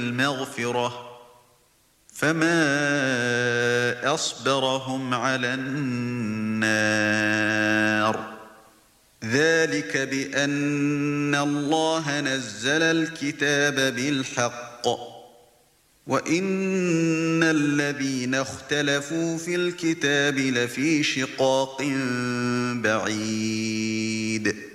المغفرة فما أصبرهم على النار ذلك بأن الله نزل الكتاب بالحق وإن الذين اختلفوا في الكتاب لفي شقاق بعيد